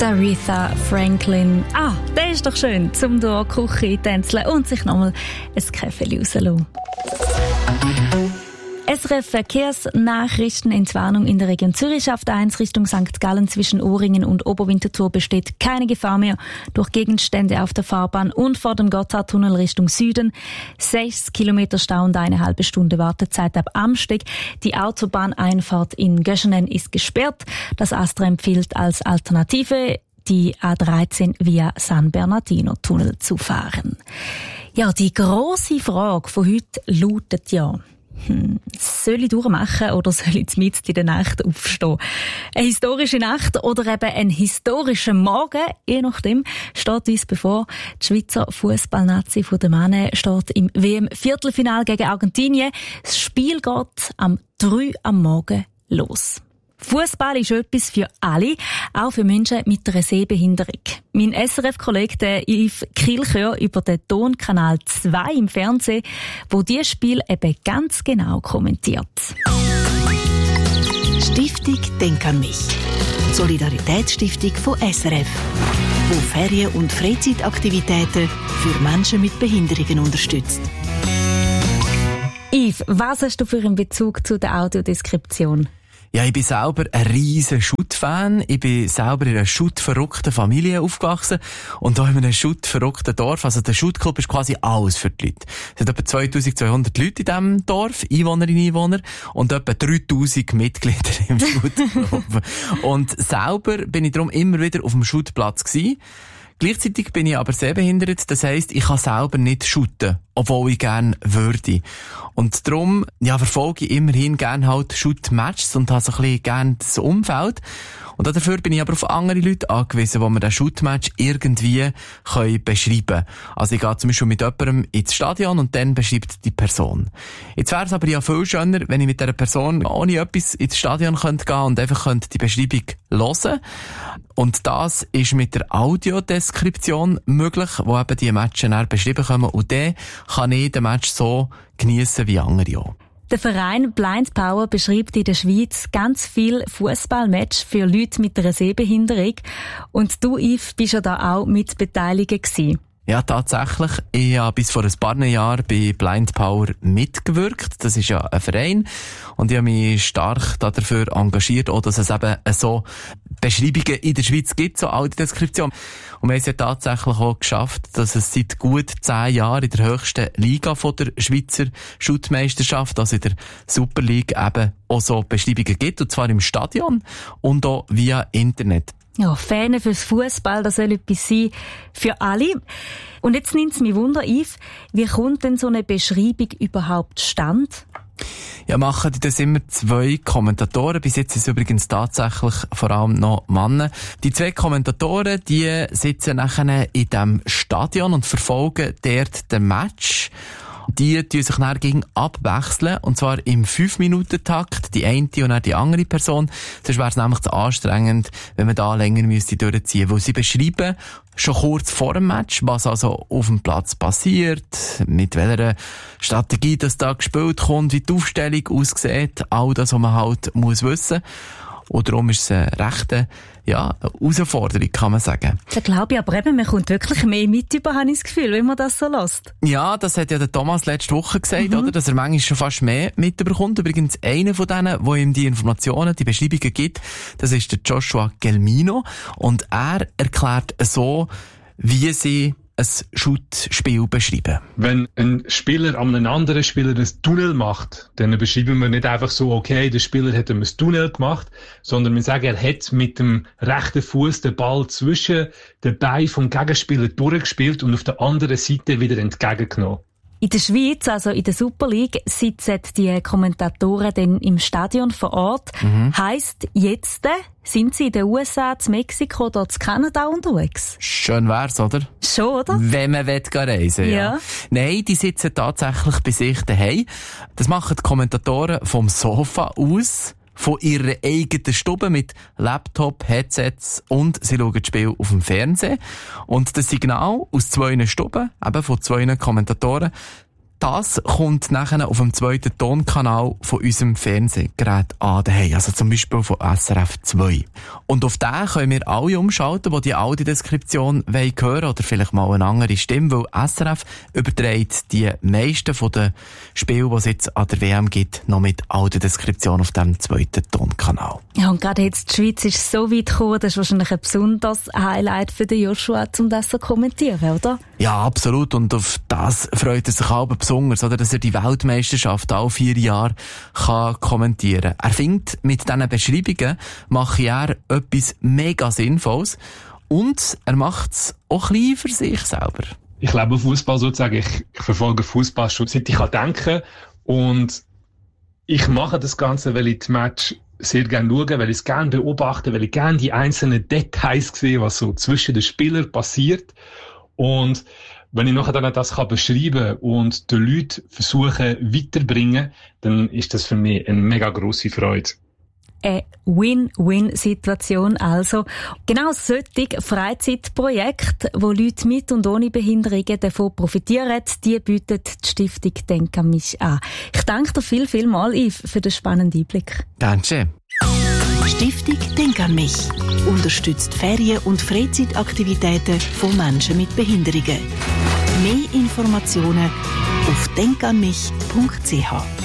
Aretha Franklin. Der ist doch schön, zum durch die Küche tänzeln und sich nochmal ein Käffeli rauslassen. SRF Verkehrsnachrichten. Entwarnung in der Region Zürich auf der 1 Richtung St. Gallen zwischen Ohringen und Oberwinterthur besteht keine Gefahr mehr durch Gegenstände auf der Fahrbahn und vor dem Gotthardtunnel Richtung Süden. 6 Kilometer Stau und eine halbe Stunde Wartezeit ab Amsteg. Die Autobahneinfahrt in Göschenen ist gesperrt. Das ASTRA empfiehlt als Alternative, die A13 via San Bernardino-Tunnel zu fahren. Ja, die grosse Frage von heute lautet ja: soll ich durchmachen oder soll ich mitten in der Nacht aufstehen? Eine historische Nacht oder eben ein historischer Morgen, je nachdem, steht uns bevor. Die Schweizer Fußballnazi der Männer steht im WM-Viertelfinale gegen Argentinien. Das Spiel geht am 3 am Morgen los. Fußball ist etwas für alle, auch für Menschen mit einer Sehbehinderung. Mein SRF-Kollege Yves Kilchör über den Tonkanal 2 im Fernsehen, wo dieses Spiel eben ganz genau kommentiert. Stiftung Denk an mich. Solidaritätsstiftung von SRF, wo Ferien- und Freizeitaktivitäten für Menschen mit Behinderungen unterstützt. Yves, was hast du für einen Bezug zu der Audiodeskription? Ja, ich bin selber ein riesen Schutt-Fan. Ich bin selber in einer schuttverrückten Familie aufgewachsen. Und auch in einem schuttverrückten Dorf. Also der Schuttclub ist quasi alles für die Leute. Es sind etwa 2200 Leute in diesem Dorf, Einwohnerinnen und Einwohner. Und etwa 3000 Mitglieder im Schuttclub. Und selber bin ich darum immer wieder auf dem Schuttplatz gewesen. Gleichzeitig bin ich aber sehbehindert, das heisst, ich kann selber nicht shooten, obwohl ich gerne würde. Und darum, verfolge ich immerhin gerne halt Shoot-Matches und habe so ein bisschen gerne das Umfeld. Und dafür bin ich aber auf andere Leute angewiesen, die mir den Shoot-Match irgendwie beschreiben können. Also ich gehe zum Beispiel mit jemandem ins Stadion und dann beschreibt die Person. Jetzt wäre es aber ja viel schöner, wenn ich mit dieser Person ohne etwas ins Stadion gehen könnte und einfach die Beschreibung hören. Und das ist mit der Audiodeskription möglich, wo eben die Matches dann beschrieben kommen. Und dann kann ich den Match so geniessen wie andere auch. Der Verein Blind Power beschreibt in der Schweiz ganz viele Fußballmatches für Leute mit einer Sehbehinderung. Und du, Yves, bist ja da auch mit beteiligt gewesen. Ja, tatsächlich. Ich habe bis vor ein paar Jahren bei Blind Power mitgewirkt. Das ist ja ein Verein. Und ich habe mich stark dafür engagiert, auch dass es eben so Beschreibungen in der Schweiz gibt, so Audiodeskription. Und wir haben es ja tatsächlich auch geschafft, dass es seit gut 10 Jahren in der höchsten Liga von der Schweizer Schuttmeisterschaft, also in der Super League, eben auch so Beschreibungen gibt. Und zwar im Stadion und auch via Internet. Ja, Fähne fürs Fußball, das soll etwas sein für alle. Und jetzt nimmt es mich Wunder, Yves, wie kommt denn so eine Beschreibung überhaupt zustande? Ja, machen die das immer 2 Kommentatoren. Bis jetzt sind es übrigens tatsächlich vor allem noch Männer. Die 2 Kommentatoren, die sitzen nachher in diesem Stadion und verfolgen dort den Match. Die tun sich dann gegen abwechseln, und zwar im 5-Minuten-Takt, die eine und dann die andere Person. Sonst wäre es nämlich zu anstrengend, wenn man da länger durchziehen müsste. Weil sie beschreiben schon kurz vor dem Match, was also auf dem Platz passiert, mit welcher Strategie das da gespielt kommt, wie die Aufstellung aussieht, all das, was man halt muss wissen. Und darum ist es eine rechte Herausforderung, kann man sagen. Da glaube ich aber eben, man kommt wirklich mehr mit über, habe ich das Gefühl, wenn man das so lässt. Ja, das hat ja der Thomas letzte Woche gesagt, oder? Dass er manchmal schon fast mehr mitbekommt. Übrigens, einer von denen, der ihm die Informationen, die Beschreibungen gibt, das ist der Joshua Gelmino. Und er erklärt so, wie sie ein Shoot-Spiel beschreiben. Wenn ein Spieler an einen anderen Spieler ein Tunnel macht, dann beschreiben wir nicht einfach so, okay, der Spieler hat ihm ein Tunnel gemacht, sondern wir sagen, er hat mit dem rechten Fuß den Ball zwischen den Beinen vom Gegenspieler durchgespielt und auf der anderen Seite wieder entgegengenommen. In der Schweiz, also in der Super League, sitzen die Kommentatoren dann im Stadion vor Ort. Heisst, jetzt sind sie in den USA, in Mexiko oder in Kanada unterwegs? Schön wär's, oder? Schon, oder? Wenn man reisen will, ja. Nein, die sitzen tatsächlich bei sich daheim. Das machen die Kommentatoren vom Sofa aus, von ihrer eigenen Stube mit Laptop, Headsets, und sie schauen das Spiel auf dem Fernsehen. Und das Signal aus 2 Stuben, eben von 2 Kommentatoren, Das kommt nachher auf dem zweiten Tonkanal von unserem Fernsehgerät an, also zum Beispiel von SRF 2. Und auf den können wir alle umschalten, die die Audiodeskription hören wollen oder vielleicht mal eine andere Stimme, weil SRF überträgt die meisten von den Spielen, die es jetzt an der WM gibt, noch mit Audiodeskription auf dem zweiten Tonkanal. Ja, und gerade jetzt, die Schweiz ist so weit gekommen, das ist wahrscheinlich ein besonderes Highlight für den Joshua, um das zu kommentieren, oder? Ja, absolut. Und auf das freut er sich aber besonders, oder, dass er die Weltmeisterschaft alle 4 Jahre kann kommentieren. Er findet, mit diesen Beschreibungen mache er etwas mega Sinnvolles und er macht es auch ein bisschen für sich selber. Ich lebe Fußball sozusagen. Ich verfolge Fußball schon seit ich denken kann. Und ich mache das Ganze, weil ich die Match sehr gerne schaue, weil ich es gerne beobachte, weil ich gerne die einzelnen Details sehe, was so zwischen den Spielern passiert. Und wenn ich nachher dann das beschreiben kann und den Leuten versuchen weiterbringen, dann ist das für mich eine mega grosse Freude. Eine Win-Win-Situation also. Genau solche Freizeitprojekte, wo Leute mit und ohne Behinderungen davon profitieren, die bietet die Stiftung «Denk an mich» an. Ich danke dir viel mal, Yves, für den spannenden Einblick. Danke. Stiftung «Denk an mich» unterstützt Ferien- und Freizeitaktivitäten von Menschen mit Behinderungen. Mehr Informationen auf denkanmich.ch.